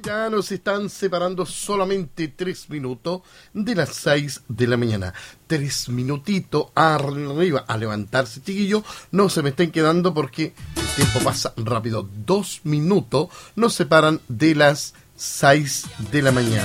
Ya nos están separando solamente 3 minutos de las 6 de la mañana. 3 minutitos arriba a levantarse, chiquillos. No se me estén quedando porque el tiempo pasa rápido. 2 minutos nos separan de las 6 de la mañana.